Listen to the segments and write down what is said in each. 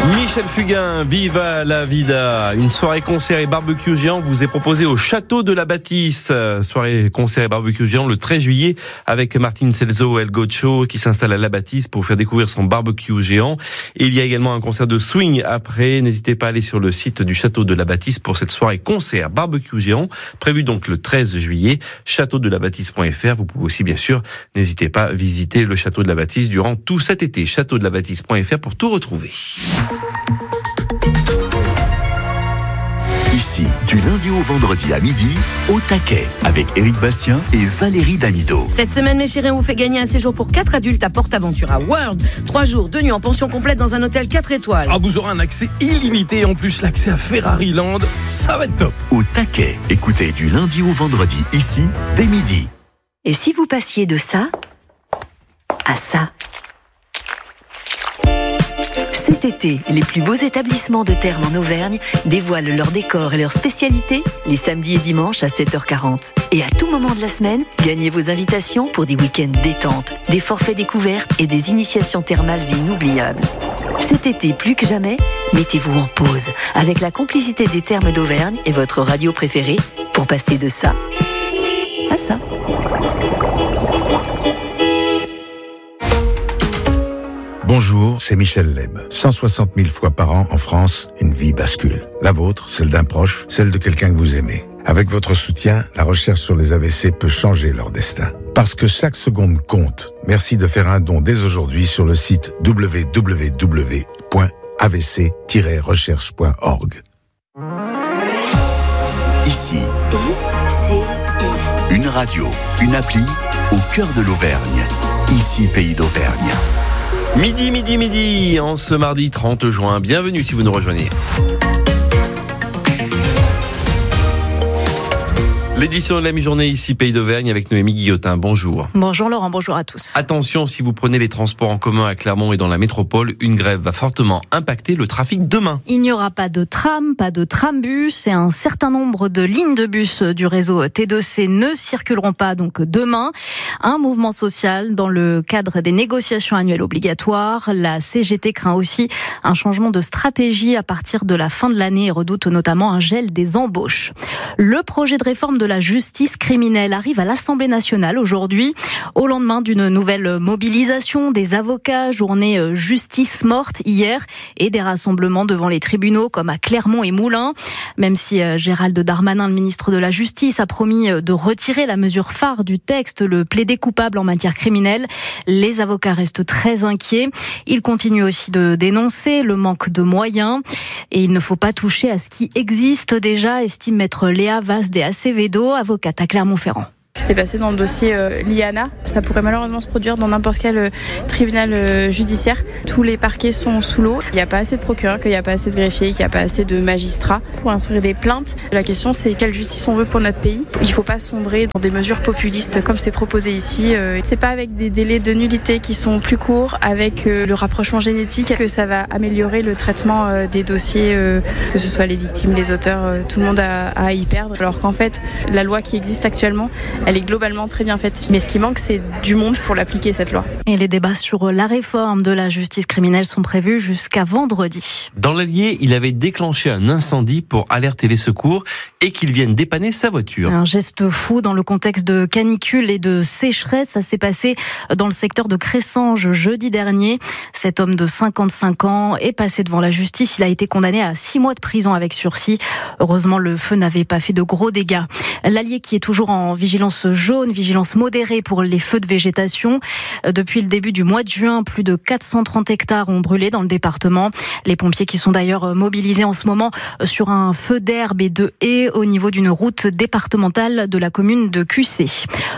Michel Fugain, Viva la Vida. Une soirée concert et barbecue géant vous est proposée au Château de la Bâtisse. Soirée concert et barbecue géant le 13 juillet avec Martin Selzo El Gocho qui s'installe à la Bâtisse pour faire découvrir son barbecue géant. Et il y a également un concert de swing après. N'hésitez pas à aller sur le site du Château de la Bâtisse pour cette soirée concert barbecue géant prévue donc le 13 juillet. Châteaudelabâtisse.fr. Vous pouvez aussi bien sûr, n'hésitez pas, visiter le Château de la Bâtisse durant tout cet été. Châteaudelabâtisse.fr pour tout retrouver. Ici, du lundi au vendredi à midi, au taquet, avec Éric Bastien et Valérie Damido. Cette semaine, mes chéris, on vous fait gagner un séjour pour 4 adultes à PortAventura World. 3 jours, 2 nuits en pension complète dans un hôtel 4 étoiles. Ah, vous aurez un accès illimité et en plus l'accès à Ferrari Land. Ça va être top. Au taquet, écoutez du lundi au vendredi, ici, dès midi. Et si vous passiez de ça à ça? Cet été, les plus beaux établissements de termes en Auvergne dévoilent leur décor et leurs spécialités les samedis et dimanches à 7h40. Et à tout moment de la semaine, gagnez vos invitations pour des week-ends détente, des forfaits découvertes et des initiations thermales inoubliables. Cet été, plus que jamais, mettez-vous en pause avec la complicité des Thermes d'Auvergne et votre radio préférée pour passer de ça à ça. Bonjour, c'est Michel Leb. 160 000 fois par an en France, une vie bascule. La vôtre, celle d'un proche, celle de quelqu'un que vous aimez. Avec votre soutien, la recherche sur les AVC peut changer leur destin. Parce que chaque seconde compte, merci de faire un don dès aujourd'hui sur le site www.avc-recherche.org. Ici, une radio, une appli au cœur de l'Auvergne. Ici, Pays d'Auvergne. Midi, en ce mardi 30 juin. Bienvenue si vous nous rejoignez. L'édition de la mi-journée ici, Pays d'Auvergne, avec Noémie Guillotin. Bonjour. Bonjour Laurent, bonjour à tous. Attention, si vous prenez les transports en commun à Clermont et dans la métropole, une grève va fortement impacter le trafic demain. Il n'y aura pas de tram, pas de trambus et un certain nombre de lignes de bus du réseau T2C ne circuleront pas donc demain. Un mouvement social dans le cadre des négociations annuelles obligatoires. La CGT craint aussi un changement de stratégie à partir de la fin de l'année et redoute notamment un gel des embauches. Le projet de réforme de la justice criminelle arrive à l'Assemblée nationale aujourd'hui, au lendemain d'une nouvelle mobilisation des avocats, journée justice morte hier et des rassemblements devant les tribunaux comme à Clermont et Moulins. Même si Gérald Darmanin, le ministre de la Justice, a promis de retirer la mesure phare du texte, le plaider coupable en matière criminelle, les avocats restent très inquiets. Ils continuent aussi de dénoncer le manque de moyens et il ne faut pas toucher à ce qui existe déjà, estime maître Léa Vaz de Acevedo, avocate à Clermont-Ferrand. Ce qui s'est passé dans le dossier Liana, ça pourrait malheureusement se produire dans n'importe quel tribunal judiciaire. Tous les parquets sont sous l'eau. Il n'y a pas assez de procureurs, qu'il n'y a pas assez de greffiers, qu'il n'y a pas assez de magistrats pour instruire des plaintes. La question, c'est quelle justice on veut pour notre pays. Il ne faut pas sombrer dans des mesures populistes comme c'est proposé ici. C'est pas avec des délais de nullité qui sont plus courts, avec le rapprochement génétique, que ça va améliorer le traitement des dossiers, que ce soit les victimes, les auteurs, tout le monde a à y perdre. Alors qu'en fait, la loi qui existe actuellement, elle est globalement très bien faite. Mais ce qui manque, c'est du monde pour l'appliquer, cette loi. Et les débats sur la réforme de la justice criminelle sont prévus jusqu'à vendredi. Dans l'Allier, il avait déclenché un incendie pour alerter les secours et qu'ils viennent dépanner sa voiture. Un geste fou dans le contexte de canicule et de sécheresse. Ça s'est passé dans le secteur de Cressanges jeudi dernier. Cet homme de 55 ans est passé devant la justice. Il a été condamné à 6 mois de prison avec sursis. Heureusement, le feu n'avait pas fait de gros dégâts. L'Allier qui est toujours en vigilance jaune, vigilance modérée pour les feux de végétation. Depuis le début du mois de juin, plus de 430 hectares ont brûlé dans le département. Les pompiers qui sont d'ailleurs mobilisés en ce moment sur un feu d'herbe et de haies au niveau d'une route départementale de la commune de Cussé.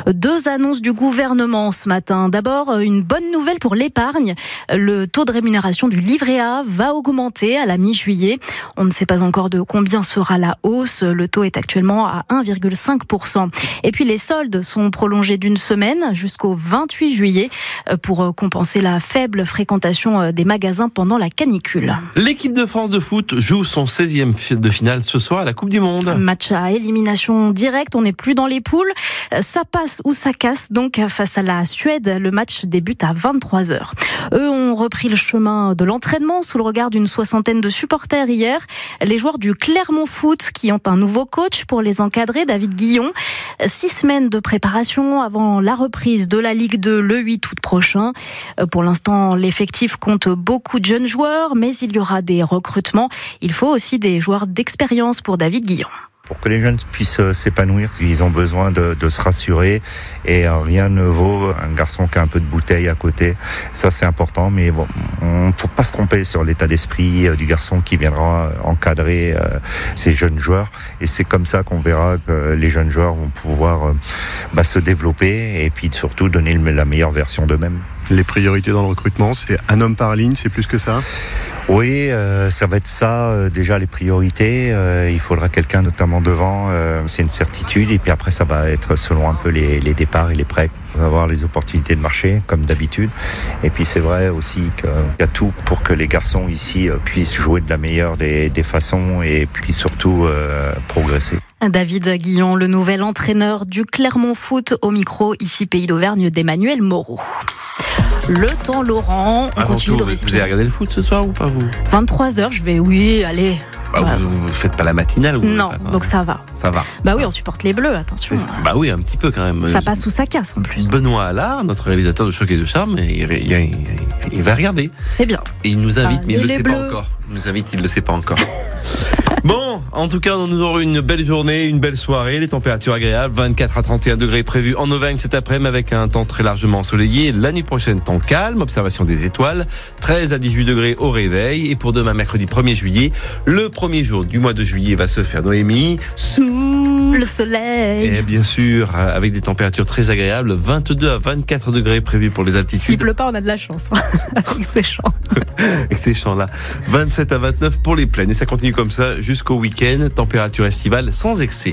2 annonces du gouvernement ce matin. D'abord, une bonne nouvelle pour l'épargne. Le taux de rémunération du livret A va augmenter à la mi-juillet. On ne sait pas encore de combien sera la hausse. Le taux est actuellement à 1,5%. Et puis les soldes sont prolongés d'une semaine jusqu'au 28 juillet pour compenser la faible fréquentation des magasins pendant la canicule. L'équipe de France de foot joue son 16e de finale ce soir à la Coupe du Monde. Match à élimination directe, on n'est plus dans les poules. Ça passe ou ça casse donc face à la Suède. Le match débute à 23h. Eux ont repris le chemin de l'entraînement sous le regard d'une soixantaine de supporters hier. Les joueurs du Clermont Foot qui ont un nouveau coach pour les encadrer, David Guillon. 6 semaines de préparation avant la reprise de la Ligue 2 le 8 août prochain. Pour l'instant, l'effectif compte beaucoup de jeunes joueurs, mais il y aura des recrutements. Il faut aussi des joueurs d'expérience pour David Guillon. Pour que les jeunes puissent s'épanouir, ils ont besoin de se rassurer et rien ne vaut un garçon qui a un peu de bouteille à côté. Ça, c'est important, mais bon, on ne faut pas se tromper sur l'état d'esprit du garçon qui viendra encadrer ces jeunes joueurs. Et c'est comme ça qu'on verra que les jeunes joueurs vont pouvoir se développer et puis surtout donner la meilleure version d'eux-mêmes. Les priorités dans le recrutement, c'est un homme par ligne, c'est plus que ça ? Oui, ça va être ça, déjà les priorités. Il faudra quelqu'un notamment devant, c'est une certitude. Et puis après, ça va être selon un peu les départs et les prêts. On va avoir les opportunités de marché, comme d'habitude. Et puis c'est vrai aussi qu'il y a tout pour que les garçons ici puissent jouer de la meilleure des façons et puis surtout progresser. David Guillon, le nouvel entraîneur du Clermont Foot, au micro, ici Pays d'Auvergne, d'Emmanuel Moreau. Le temps, Laurent, on continue de respirer. Vous avez regardé le foot ce soir ou pas vous ? 23h, allez. Vous faites pas la matinale ou Non, donc ça va. Ça va. Bah oui, on supporte les Bleus, attention. Bah oui, un petit peu quand même. Ça passe ou ça casse en plus. Benoît Allard, notre réalisateur de Choc et de Charme, il va regarder. C'est bien. Et il nous invite, mais il ne le sait pas encore. Il nous invite, il ne le sait pas encore. Bon, en tout cas, nous aurons une belle journée, une belle soirée, les températures agréables, 24 à 31 degrés prévus en Auvergne cet après-midi avec un temps très largement ensoleillé. La nuit prochaine, temps calme, observation des étoiles, 13 à 18 degrés au réveil. Et pour demain, mercredi 1er juillet, le premier jour du mois de juillet va se faire, Noémie, sous le soleil. Et bien sûr, avec des températures très agréables, 22 à 24 degrés prévus pour les altitudes. S'il pleut pas, on a de la chance avec ces champs. Avec ces champs-là. 27 à 29 pour les plaines. Et ça continue comme ça jusqu'au week-end. Température estivale sans excès.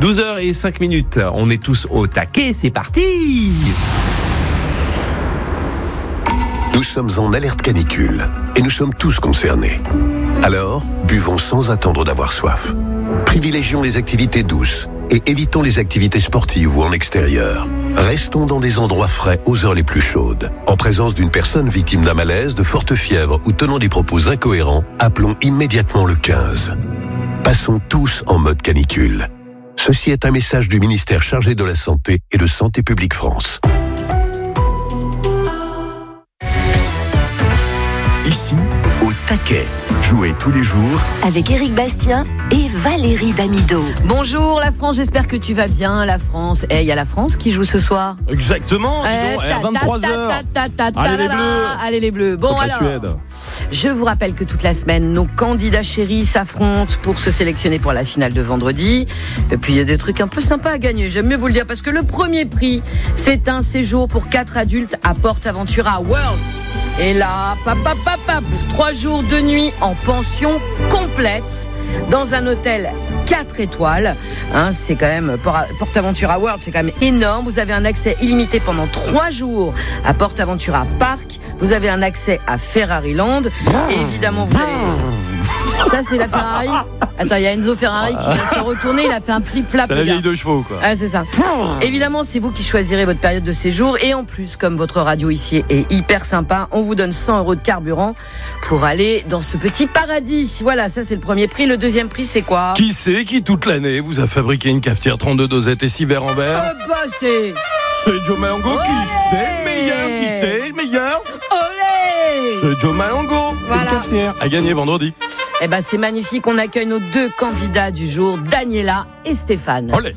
12h05. On est tous au taquet. C'est parti! Nous sommes en alerte canicule et nous sommes tous concernés. Alors, buvons sans attendre d'avoir soif. Privilégions les activités douces et évitons les activités sportives ou en extérieur. Restons dans des endroits frais aux heures les plus chaudes. En présence d'une personne victime d'un malaise, de forte fièvre ou tenant des propos incohérents, appelons immédiatement le 15. Passons tous en mode canicule. Ceci est un message du ministère chargé de la Santé et de Santé publique France. Ici, au taquet. Jouez tous les jours avec Éric Bastien et Valérie Damido. Bonjour la France, j'espère que tu vas bien la France. Il y a la France qui joue ce soir. Exactement, à 23h. Allez les Bleus. Allez les Bleus. Bon alors, Suède. Je vous rappelle que toute la semaine, nos candidats chéris s'affrontent pour se sélectionner pour la finale de vendredi. Et puis il y a des trucs un peu sympas à gagner, j'aime mieux vous le dire, parce que le premier prix, c'est un séjour pour 4 adultes à PortAventura World. Et là, 3 jours de nuit en pension complète dans un hôtel 4 étoiles. C'est quand même, PortAventura World, c'est quand même énorme. Vous avez un accès illimité pendant 3 jours à PortAventura Park. Vous avez un accès à Ferrari Land. Et évidemment, vous allez... Ça, c'est la Ferrari. Attends, il y a Enzo Ferrari qui vient de se retourner. Il a fait un flip-flap. C'est la vieille 2 chevaux, quoi. Ah, c'est ça. Évidemment, c'est vous qui choisirez votre période de séjour. Et en plus, comme votre radio ici est hyper sympa, on vous donne 100 € de carburant pour aller dans ce petit paradis. Voilà, ça, c'est le premier prix. Le deuxième prix, c'est quoi? Qui c'est qui, toute l'année, vous a fabriqué une cafetière 32 dosettes et 6 verres en verre? C'est Joe Malongo. Qui c'est le meilleur? Qui c'est le meilleur? Olé! C'est Joe Malongo. Voilà. Une cafetière à gagner vendredi. C'est magnifique. On accueille nos 2 candidats du jour, Daniela et Stéphane. Olé.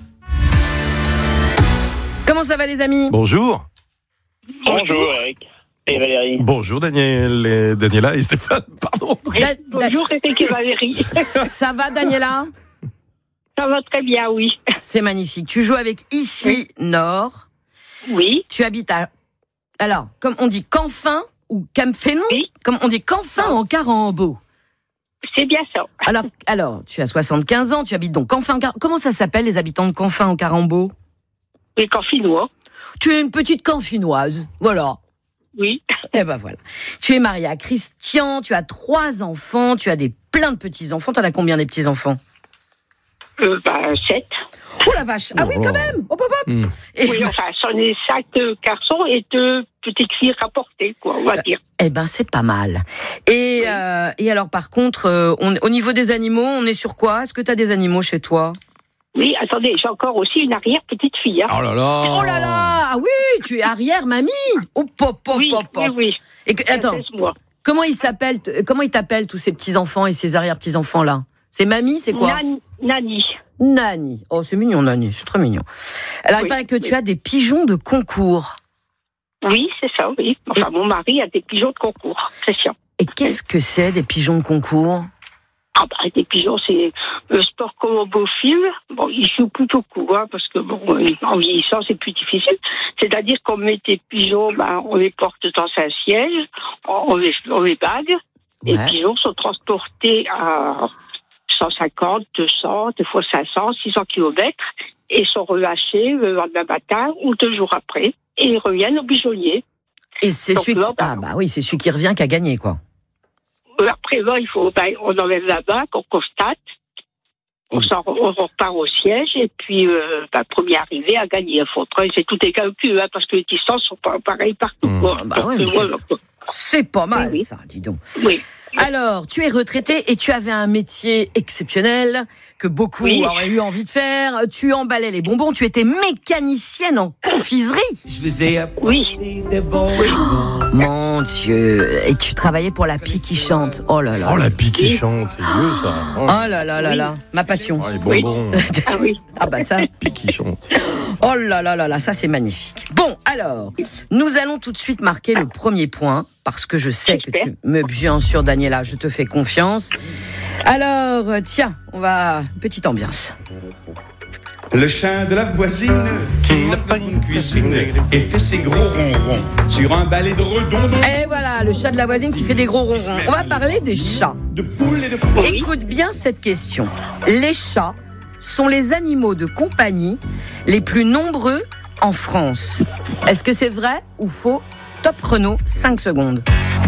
Comment ça va, les amis? Bonjour. Bonjour, Eric et Valérie. Bonjour, Daniela et Stéphane, pardon. Bonjour, Eric et Valérie. Ça va, Daniela? Ça va très bien, oui. C'est magnifique. Tu joues avec Ici Nord. Oui. Tu habites à... Alors, comme on dit Canfin ou Camphénon, oui. Comme on dit Canfin en Carambeau. C'est bien ça. Alors, tu as 75 ans, tu habites donc Canfin. Comment ça s'appelle, les habitants de Canfin en Carambeau? Les Campinois. Tu es une petite Campinoise, voilà. Oui. Eh ben voilà. Tu es mariée à Christian, tu as 3 enfants, tu as plein de petits-enfants. T'en as combien des petits-enfants ? 7. Oh la vache. Ah oui, quand même. Hop, hop, hop. Oui, enfin, c'en est 5 garçons et 2 petites filles rapportées, quoi, on va dire. Eh ben, c'est pas mal. Et alors, par contre, au niveau des animaux, on est sur quoi ? Est-ce que tu as des animaux chez toi ? Oui, attendez, j'ai encore aussi une arrière-petite-fille. Hein. Oh là là. Oh là là. Ah oui, tu es arrière-mamie. Oh, pop, pop, oui, pop, pop. Oui. Et attends, comment ils t'appellent tous ces petits-enfants et ces arrière-petits-enfants-là ? C'est mamie, c'est quoi ? Nani. Nani. Oh, c'est mignon, Nani. C'est très mignon. Alors, il paraît que tu as des pigeons de concours. Oui, c'est ça, oui. Enfin, mon mari a des pigeons de concours, Christian. Et qu'est-ce que c'est, des pigeons de concours ? Ah bah, des pigeons, c'est le sport comme au beau film. Bon, ils jouent plutôt court, hein, parce que bon, en vieillissant, c'est plus difficile. C'est-à-dire qu'on met des pigeons, on les porte dans un siège, on les bague. Ouais. Les pigeons sont transportés à 150, 200, des fois 500, 600 kilomètres et sont relâchés le lendemain matin ou 2 jours après et ils reviennent au pigeonnier. Et c'est celui c'est celui qui revient qui a gagné, quoi. Après, on enlève la bague, on constate, on repart au siège et puis premier arrivé a gagné. C'est tout est calculé, parce que les distances sont pas pareilles partout. C'est pas mal, ça, dis donc. Oui. Alors, tu es retraitée et tu avais un métier exceptionnel que beaucoup auraient eu envie de faire. Tu emballais les bonbons, tu étais mécanicienne en confiserie. Je faisais des bonbons. Oh, mon Dieu. Et tu travaillais pour la Pie qui chante. Oh là là. Oh, la Pie qui chante, c'est vieux ça. Oh là là là là. Ma passion. Oh, les bonbons. Ah bah ça. Pie qui chante. Oh là là là là, ça c'est magnifique. Bon, alors, nous allons tout de suite marquer le premier point, parce que je sais que bien sûr, Daniela, je te fais confiance. Alors, tiens, petite ambiance. Le chat de la voisine qui n'a pas une cuisine et fait ses gros ronrons sur un balai de redondons. Et voilà, le chat de la voisine qui fait des gros ronrons. On va parler des chats. De poules et de fruits. Écoute bien cette question. Les chats sont les animaux de compagnie les plus nombreux en France. Est-ce que c'est vrai ou faux ? Top chrono, 5 secondes.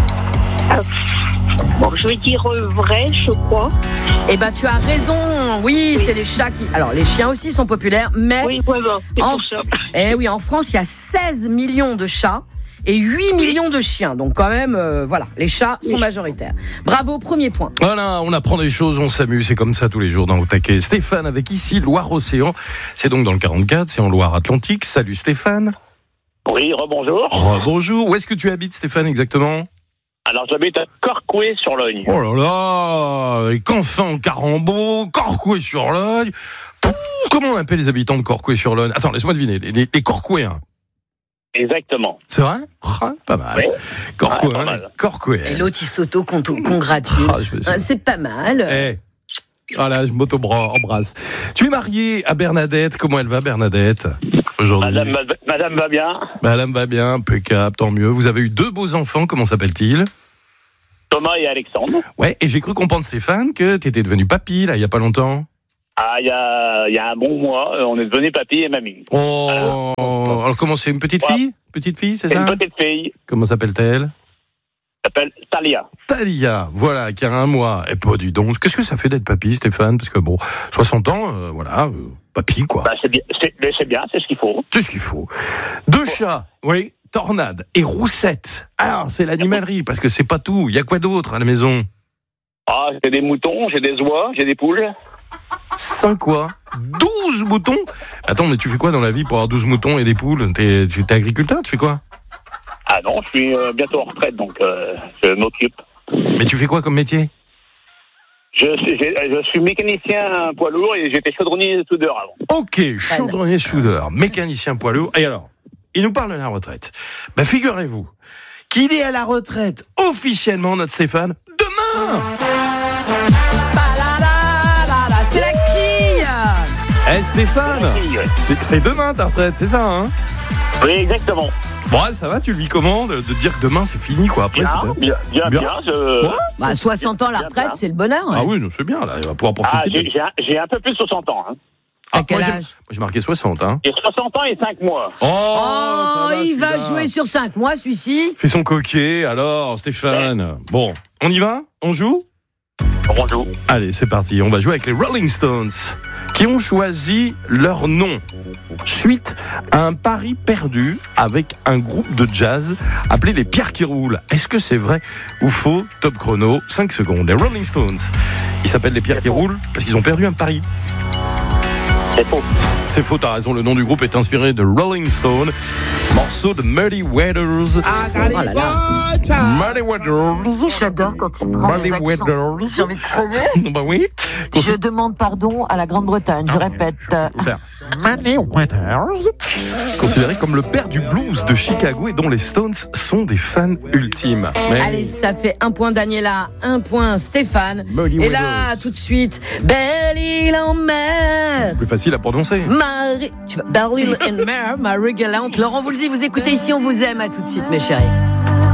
Bon, je vais dire vrai, je crois. Eh ben, tu as raison. Oui, c'est les chats qui... Alors, les chiens aussi sont populaires, mais... Oui, vraiment, c'est pour ça. En France, il y a 16 millions de chats et 8 millions de chiens. Donc, quand même, les chats sont majoritaires. Bravo, premier point. Voilà, on apprend des choses, on s'amuse. C'est comme ça tous les jours dans Au Taquet. Stéphane avec ici Loire-Océan. C'est donc dans le 44, c'est en Loire-Atlantique. Salut Stéphane. Oui, rebonjour. Rebonjour. Où est-ce que tu habites, Stéphane, exactement ? Alors, j'habite à Corcouët-sur-Logne. Oh là là, et qu'enfin Carambeau, Corcouët-sur-Logne. Comment on appelle les habitants de Corcouët-sur-Logne ? Attends, laisse-moi deviner, les Corcouéens. Exactement. C'est vrai ? Pas mal. Oui. Corcouët. Et l'autre, il s'auto-congratule. C'est pas mal. Voilà, je m'auto-embrasse. Tu es marié à Bernadette. Comment elle va, Bernadette, aujourd'hui ? Madame va bien. Madame va bien, impeccable, tant mieux. Vous avez eu 2 beaux enfants, comment s'appellent-ils ? Thomas et Alexandre. Ouais, et j'ai cru comprendre, Stéphane, que tu étais devenu papy, là, il y a pas longtemps. Ah, il y a un bon mois, on est devenu papy et mamie. Oh, alors comment c'est, une petite fille ? Petite fille, c'est ça ? Une petite fille. Comment s'appelle-t-elle ? S'appelle Talia. Talia, voilà, qui a 1 mois. Et pas du donc. Qu'est-ce que ça fait d'être papy, Stéphane ? Parce que 60 ans, papy, quoi. C'est bien, c'est ce qu'il faut. C'est ce qu'il faut. 2 chats, oui, Tornade et Roussette. Alors, c'est l'animalerie, parce que c'est pas tout. Il y a quoi d'autre à la maison ? Ah, j'ai des moutons, j'ai des oies, j'ai des poules. 5 quoi ? 12 moutons ? Attends, mais tu fais quoi dans la vie pour avoir 12 moutons et des poules ? T'es agriculteur, tu fais quoi ? Ah non, je suis bientôt en retraite, donc je m'occupe. Mais tu fais quoi comme métier ? Je suis mécanicien poids lourd et j'étais chaudronnier soudeur avant. Ok, chaudronnier soudeur, mécanicien poids lourd. Et alors, il nous parle de la retraite. Figurez-vous qu'il est à la retraite officiellement, notre Stéphane, demain. C'est la quille. Stéphane, c'est demain ta retraite, c'est ça, hein ? Oui, exactement. Bon, ça va, tu le vis comment de dire que demain c'est fini, quoi. Après, bien. 60 ans, la retraite, c'est le bonheur. Ouais. Ah oui, c'est bien, là, il va pouvoir profiter. J'ai un peu plus de 60 ans. Hein. T'as quel moi, âge? j'ai marqué 60. Hein. J'ai 60 ans et 5 mois. Oh, il va jouer sur 5 mois, celui-ci. Fais son coquet, alors, Stéphane. Bon, on y va? On joue? On joue. Allez, c'est parti. On va jouer avec les Rolling Stones, qui ont choisi leur nom suite à un pari perdu avec un groupe de jazz appelé les Pierres qui roulent. Est-ce que c'est vrai ou faux? Top chrono, 5 secondes. Les Rolling Stones, ils s'appellent les Pierres qui roulent parce qu'ils ont perdu un pari. C'est faux. C'est faux, t'as raison. Le nom du groupe est inspiré de Rolling Stone, morceau de Muddy Waters. Oh là là. Muddy Waters. J'adore quand il prend les accents. J'ai envie de crever. Bah oui. Je demande pardon à la Grande-Bretagne. Je répète. Muddy Waters. Considéré comme le père du blues de Chicago et dont les Stones sont des fans ultimes. Mais... Allez, ça fait 1 point Daniela, 1 point Stéphane. Muddy Et là, Waters. tout de suite, Belle Île en mer. Plus facile à prononcer. Belle Île en mer, Marie Galante. Laurent Voulzy, vous écoutez ici, on vous aime. À tout de suite, mes chéris.